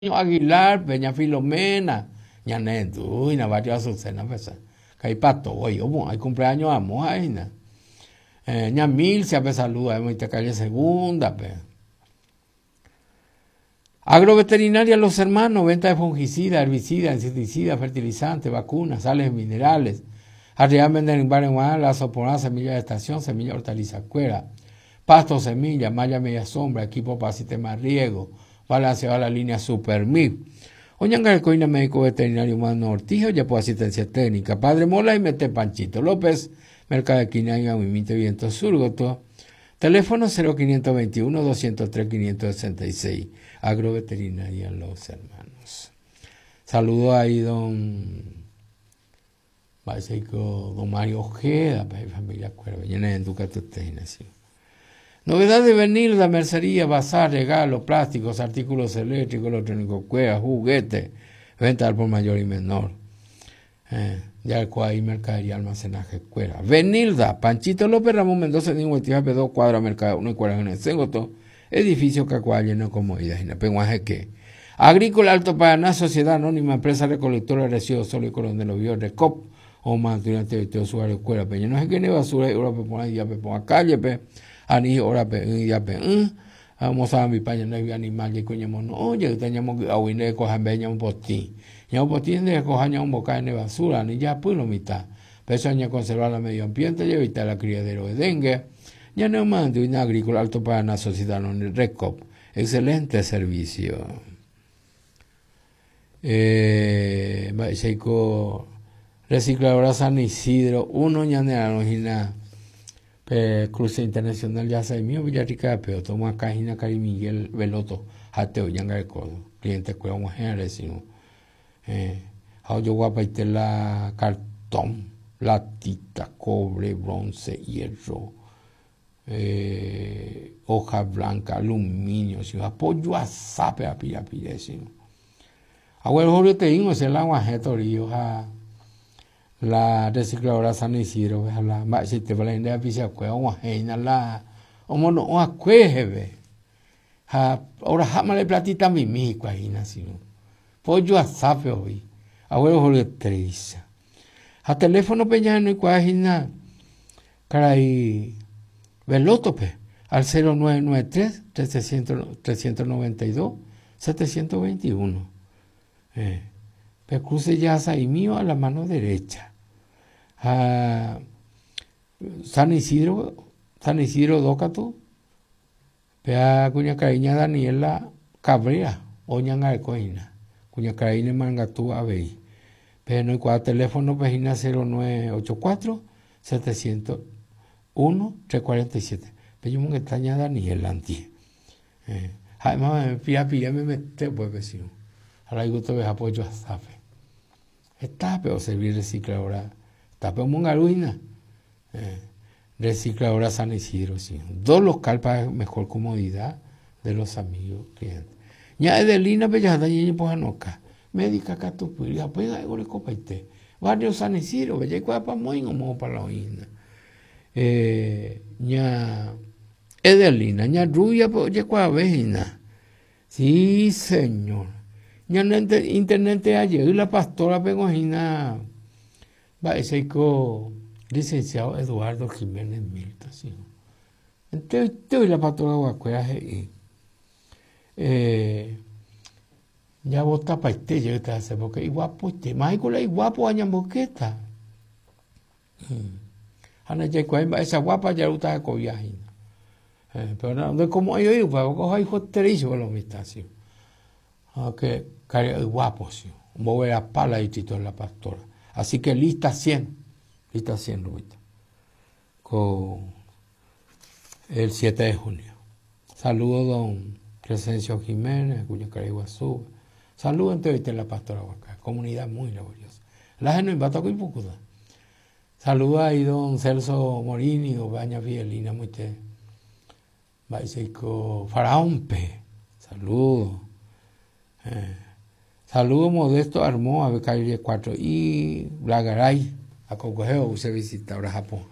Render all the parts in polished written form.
Aguilar, Peña Filomena, Ñanetu, y Navajo Azucena, pesa. Que hay pato, oye, hay cumpleaños a Mojaina. Ña Milcia, pe saluda, hemos ido a calle segunda, pe. Agroveterinaria Los Hermanos, venta de fungicida, herbicida, insecticida, fertilizante, vacunas, sales minerales. Arrián venden en bar en Guadalajara, soporada, semilla de estación, semilla hortaliza cuera, pasto, semilla, malla media sombra, equipo para sistema riego, balanceado a la línea Supermil. Oñanga Coina, médico veterinario humano Ortijo, ya por asistencia técnica. Padre Mola y Mete Panchito López, Mercado de Quinaga, Movimiento Viento Surgoto. Teléfono 0521-203-566. Agroveterinaria Los Hermanos. Saludo ahí, don Mario Ojeda, familia Cuerva, llena de Ducatoteinasio. Novedad de Benilda, mercería, bazar, regalos, plásticos, artículos eléctricos, electrónicos, cuevas, juguetes, venta al por mayor y menor. Ya el cual mercadería, almacenaje, cuera. Benilda, Panchito López, Ramón Mendoza, Ningüetija, P2, cuadra, mercado, 1 y 40 en el Sengoto, edificio Cacuá, lleno de comodidades, y la penguaje que. Agrícola Alto Paraná, Sociedad Anónima, Empresa Recolectora de Residuos Sólidos, Coronel Ovio, Recop, o mantenimiento de usuario, escuela, peña, no sé qué, basura, Europa, por ahí, ya, por calle, ani ora pe ya pe vamos a mi paña no hay animal y coñamos no oye teníamos a huine cojan beña un potín ya un potín de cojan un boca de basura ni ya pues lo mitad pero aña conservar la medio ambiente y evitar la criadero de dengue ya no mando una agrícola Alto Paraná Sociedad no Recop excelente servicio Seiko recicladora San Isidro uno ya ne Cruce Internacional ya se mío Villarrica pero toma Cajina Cari Miguel Veloto Hateo Yanga de Codo cliente cueva mujer decimos yo guapa y la cartón latita cobre bronce hierro hoja blanca aluminio si apoyo a sape a pilla decimos abuelo Julio te digo es el agua jetorio la recicladora San Isidro, la más si te vale de pisa cueva o heina la o mono o acuejebe ahora jamás platita mimi cuajina sino pollo a sape hoy abuelo Jorge Teresa a teléfono peñano y cuajina caray velotope al 0993 392 721 cruce ya y mío a la mano derecha San Isidro Dócato, pea cuña cariña Daniela Cabrera, oñanga de coina, cuña cariña mangatú abey, pero no hay cuadro teléfono pagina 0984 701 347, pero yo me extraña Daniela anti, además me pilla me mete pues vecino, ahora hay gusto de apoyo a safe, está pero servir recicladora. Tape Mongaruina, recicladora San Isidro, sí. Dos local para mejor comodidad de los amigos clientes. Ya Edelina Bellada y Pojanoca, médica Catupuria, pega de gore copaite. Barrio San Isidro, bella y cuapa muy como para la oína. Ya Edelina, ya rubia, oye cuapa vejina. Sí, señor. Ya no internet ayer, y la pastora Pegojina. Va ese licenciado Eduardo Jiménez Milta, sí. Entonces, la pastora Guacuera ya vota para este, yo te hace porque iguapo este, más iguapo aña boqueta. Ana ya esa guapa ya está de cobiaje. Pero no como yo digo, para coger hijo terizo lo mistacio. Aunque cari guapo sí. Mover a pala y tito la pastora. Así que lista 100, Rubita, con el 7 de junio. Saludos, don Crescencio Jiménez, Cuña Caraiguazú. Saludos en la pastora Huaca, comunidad muy laboriosa. La gente no invata con Pucuda. Saludos ahí, don Celso Morini, o Baña Fidelina, muy te. Baiseico Faraompe, saludos. Saludos Modesto Armó, a calle 4 y Blagaray, a Cocogeo, se visita ahora Japón.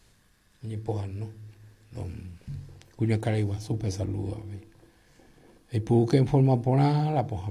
Ni pojan, ¿no? Don Cuña Caraiguazú, saludos a ver. E pu que en forma pona la